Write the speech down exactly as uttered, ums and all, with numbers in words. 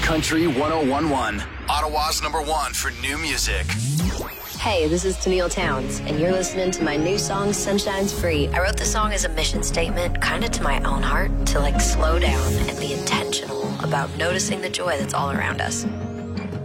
Country one oh one one, Ottawa's number one for new music. Hey, this is Tennille Towns, and you're listening to my new song, Sunshine's Free. I wrote the song as a mission statement, kind of to my own heart, to like slow down and be intentional about noticing the joy that's all around us.